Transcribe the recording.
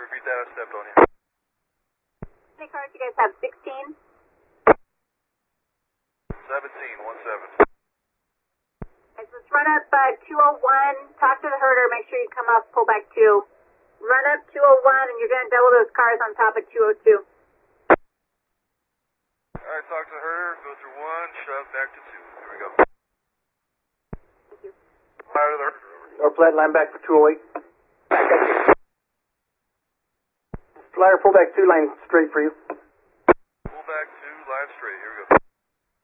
repeat that? I stepped on you. How many cars you guys have? 16? 17. Guys, let's run up 201. Talk to the herder. Make sure you come off pullback 2. Run up 201, and you're going to double those cars on top of 202. Alright, talk to the herder. Go through 1, shove back to 2. Here we go. Thank you. Fire to the herder. Or flat line back for 208. Flyer, pull back 2 line straight for you.